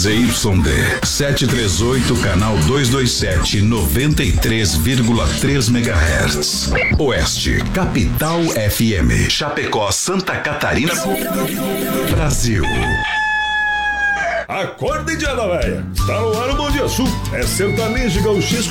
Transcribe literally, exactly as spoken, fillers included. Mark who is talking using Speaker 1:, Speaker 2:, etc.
Speaker 1: Z Y D setecentos e trinta e oito, canal duzentos e vinte e sete, noventa e três vírgula três megahertz. Oeste, Capital F M. Chapecó, Santa Catarina, Brasil.
Speaker 2: Acorda, Indiana Véia. Está no ar o Bom Dia Sul. É sertanejo gauchesco